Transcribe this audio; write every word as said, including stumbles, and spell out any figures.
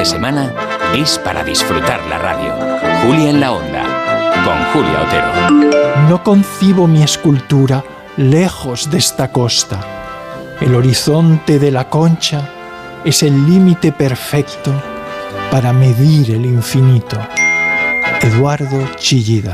de semana es para disfrutar la radio. Julia en la Onda, con Julia Otero. No concibo mi escultura lejos de esta costa. El horizonte de la Concha es el límite perfecto para medir el infinito. Eduardo Chillida.